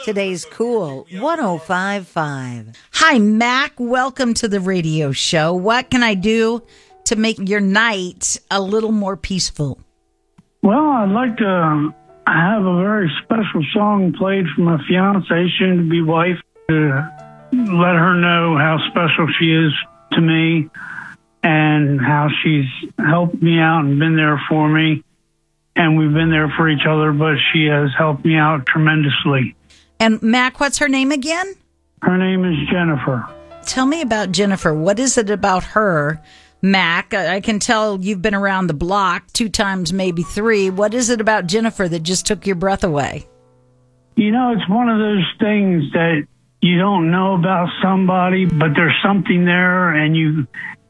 Today's Cool 105.5. Hi, Mac. Welcome to the radio show. What can I do to make your night a little more peaceful? Well, I'd like to have a very special song played for my fiancée, soon-to-be wife, to let her know how special she is to me and how she's helped me out and been there for me. And we've been there for each other, but she has helped me out tremendously. And Mac, what's her name again? Her name is Jennifer. Tell me about Jennifer. What is it about her, Mac? I can tell you've been around the block 2 times, maybe 3. What is it about Jennifer that just took your breath away? You know, it's one of those things that you don't know about somebody, but there's something there, and you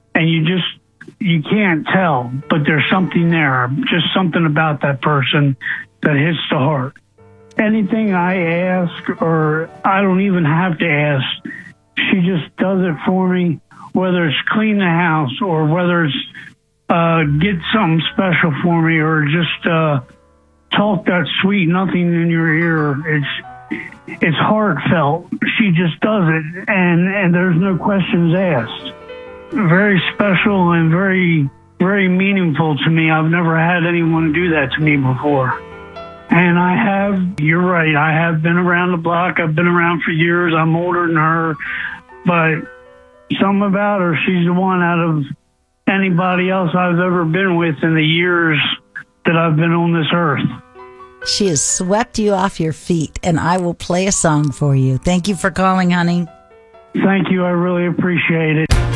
can't tell, but there's something there, just something about that person that hits the heart. Anything I ask, or I don't even have to ask, she just does it for me, whether it's clean the house or whether it's get something special for me or just talk that sweet nothing in your ear. It's heartfelt. She just does it, and there's no questions asked. Very special and very, very meaningful to me. I've never had anyone do that to me before. And you're right, I have been around the block. I've been around for years. I'm older than her. But something about her, she's the one out of anybody else I've ever been with in the years that I've been on this earth. She has swept you off your feet, and I will play a song for you. Thank you for calling, honey. Thank you. I really appreciate it.